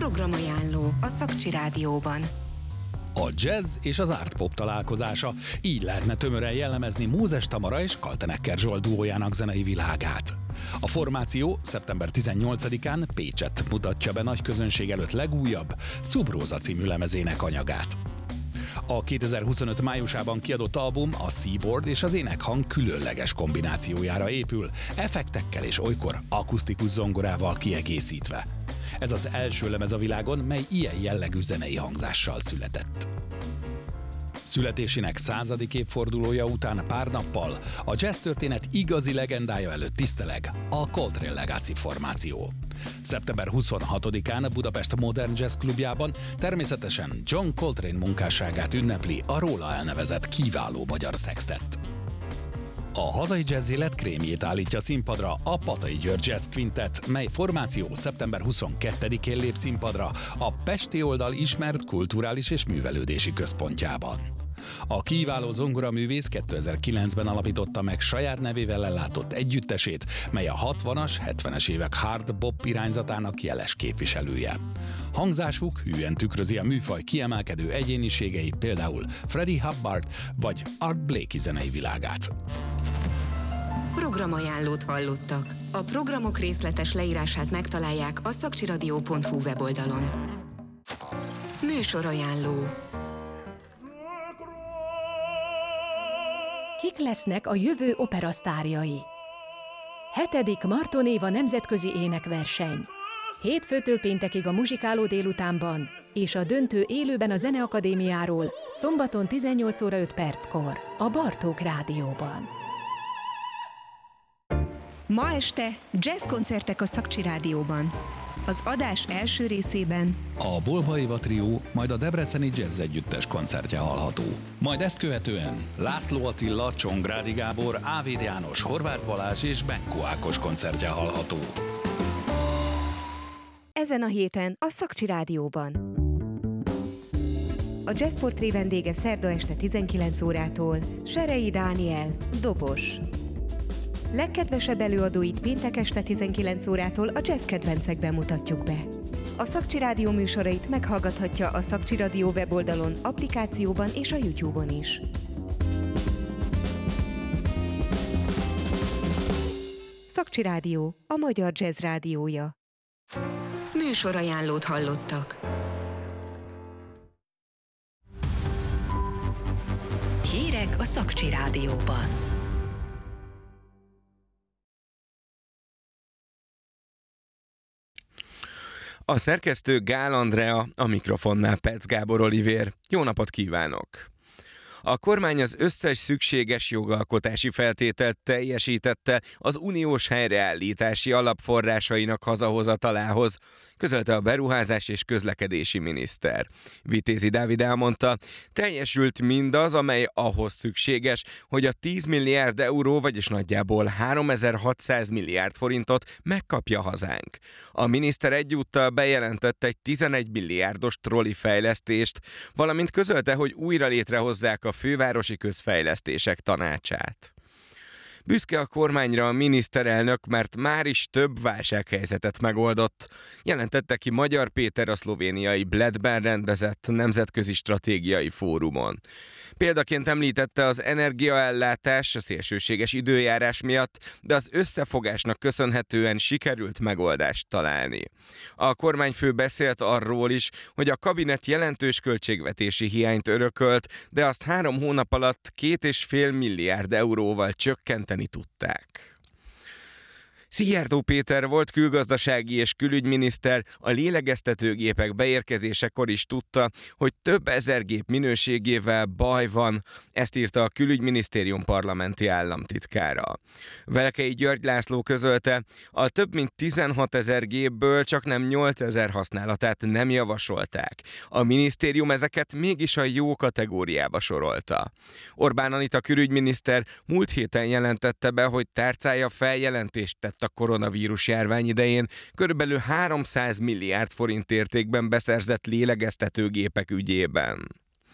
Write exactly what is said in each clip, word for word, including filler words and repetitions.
Programajánló a Szakcsi Rádióban. A jazz és az art pop találkozása, így lehetne tömören jellemezni Mózes Tamara és Kaltenecker Zsolt duójának zenei világát. A formáció szeptember tizennyolcadikán Pécsett mutatja be nagy közönség előtt legújabb, Szubróza című lemezének anyagát. A kétezer-huszonöt májusában kiadott album a Seaboard és az énekhang különleges kombinációjára épül, effektekkel és olykor akusztikus zongorával kiegészítve. Ez az első lemez a világon, mely ilyen jellegű zenei hangzással született. Születésének századik évfordulója után pár nappal a jazz történet igazi legendája előtt tiszteleg a Coltrane Legacy formáció. szeptember huszonhatodikán a Budapest Modern Jazz Klubjában természetesen John Coltrane munkásságát ünnepli a róla elnevezett kiváló magyar szextett. A hazai jazz élet krémjét állítja színpadra a Patai György Jazz Quintet, mely formáció szeptember huszonkettedikén lép színpadra a pesti oldal ismert kulturális és művelődési központjában. A kiváló zongoraművész kétezer-kilencben alapította meg saját nevével ellátott együttesét, mely a hatvanas, hetvenes évek hard bop irányzatának jeles képviselője. Hangzásuk hűen tükrözi a műfaj kiemelkedő egyéniségei, például Freddie Hubbard vagy Art Blakey zenei világát. Programajánlót hallottak. A programok részletes leírását megtalálják a szakcsiradio pont hu weboldalon. Műsorajánló. Kik lesznek a jövő operasztárjai? Hetedik Marton Éva nemzetközi énekverseny. Hétfőtől péntekig a muzsikáló délutánban, és a döntő élőben a Zeneakadémiáról, szombaton tizennyolc óra öt perckor, a Bartók Rádióban. Ma este jazzkoncertek a Szakcsi Rádióban. Az adás első részében a Bolba Éva trió, majd a Debreceni Jazz Együttes koncertje hallható. Majd ezt követően László Attila, Csongrádi Gábor, Ávéd János, Horváth Balázs és Benko Ákos koncertje hallható. Ezen a héten a Szakcsi Rádióban. A Jazzportré vendége szerda este tizenkilenc órától Serei Dániel, dobos. Legkedvesebb előadóit péntek este tizenkilenc órától a jazz kedvencekben mutatjuk be. A Szakcsi Rádió műsorait meghallgathatja a Szakcsi Rádió weboldalon, applikációban és a YouTube-on is. Szakcsi Rádió, a magyar jazz rádiója. Műsorajánlót hallottak. Hírek a Szakcsi Rádióban. A szerkesztő Gál Andrea, a mikrofonnál Petsz Gábor Olivér. Jó napot kívánok! A kormány az összes szükséges jogalkotási feltételt teljesítette az uniós helyreállítási alapforrásainak hazahozatalához, közölte a beruházás és közlekedési miniszter. Vitézi Dávid elmondta, teljesült mindaz, amely ahhoz szükséges, hogy a tíz milliárd euró, vagyis nagyjából háromezer-hatszáz milliárd forintot megkapja hazánk. A miniszter egyúttal bejelentett egy tizenegy milliárdos troli fejlesztést, valamint közölte, hogy újra létrehozzák a Fővárosi Közfejlesztések Tanácsát. Büszke a kormányra a miniszterelnök, mert már is több válsághelyzetet megoldott, jelentette ki Magyar Péter a szlovéniai Bledben rendezett nemzetközi stratégiai fórumon. Példaként említette az energiaellátás a szélsőséges időjárás miatt, de az összefogásnak köszönhetően sikerült megoldást találni. A kormányfő beszélt arról is, hogy a kabinet jelentős költségvetési hiányt örökölt, de azt három hónap alatt két és fél milliárd euróval csökkenteni tudták. Szijjártó Péter volt külgazdasági és külügyminiszter, a lélegeztetőgépek beérkezésekor is tudta, hogy több ezer gép minőségével baj van, ezt írta a Külügyminisztérium parlamenti államtitkára. Velkei György László közölte, a több mint tizenhat ezer gépből csak nem nyolcezer használatát nem javasolták. A minisztérium ezeket mégis a jó kategóriába sorolta. Orbán Anita külügyminiszter múlt héten jelentette be, hogy tárcája feljelentést tett a koronavírus járvány idején körülbelül háromszáz milliárd forint értékben beszerzett lélegeztetőgépek ügyében.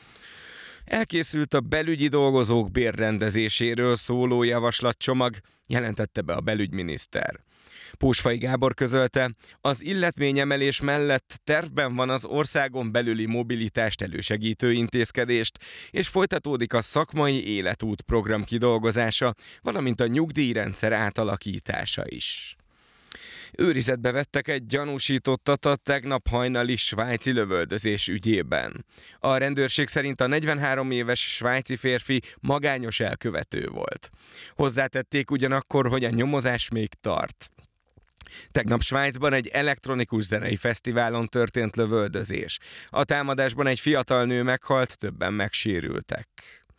Elkészült a belügyi dolgozók bérrendezéséről szóló javaslatcsomag, jelentette be a belügyminiszter. Pósfai Gábor közölte, az illetményemelés mellett tervben van az országon belüli mobilitást elősegítő intézkedést, és folytatódik a szakmai életút program kidolgozása, valamint a nyugdíjrendszer átalakítása is. Őrizetbe vettek egy gyanúsítottat a tegnap hajnali svájci lövöldözés ügyében. A rendőrség szerint a negyvenhárom éves svájci férfi magányos elkövető volt. Hozzátették ugyanakkor, hogy a nyomozás még tart. Tegnap Svájcban egy elektronikus zenei fesztiválon történt lövöldözés. A támadásban egy fiatal nő meghalt, többen megsérültek.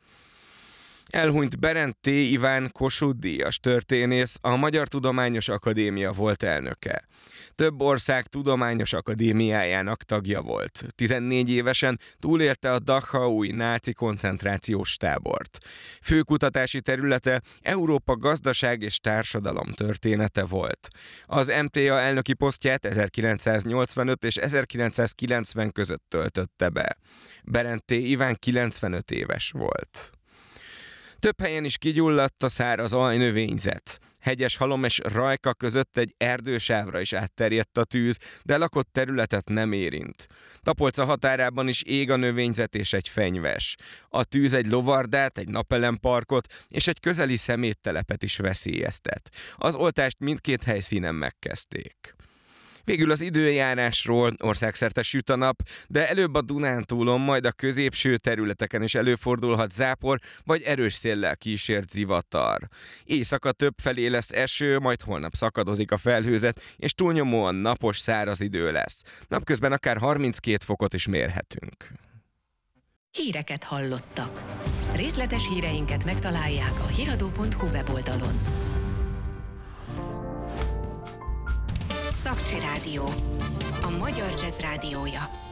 Elhunyt Berend T. Iván Kossuth-díjas történész, a Magyar Tudományos Akadémia volt elnöke. Több ország tudományos akadémiájának tagja volt. tizennégy évesen túlélte a Dachau-i náci koncentrációs tábort. Fő kutatási területe Európa gazdaság és társadalom története volt. Az em té á elnöki posztját ezerkilencszáznyolcvanöt és ezerkilencszázkilencven között töltötte be. Berend T. Iván kilencvenöt éves volt. Több helyen is kigyulladt a száraz ajnövényzet. Hegyeshalom és Rajka között egy erdősávra is átterjedt a tűz, de lakott területet nem érint. Tapolca határában is ég a növényzet és egy fenyves. A tűz egy lovardát, egy napelemparkot és egy közeli szeméttelepet is veszélyeztet. Az oltást mindkét helyszínen megkezdték. Végül az időjárásról: országszerte süt a nap, de előbb a Dunántúlon, majd a középső területeken is előfordulhat zápor, vagy erős széllel kísért zivatar. Éjszaka többfelé lesz eső, majd holnap szakadozik a felhőzet, és túlnyomóan napos, száraz idő lesz. Napközben akár harminckét fokot is mérhetünk. Híreket hallottak. Részletes híreinket megtalálják a híradó pont hu weboldalon. Szakcsi Rádió, a magyar jazz rádiója.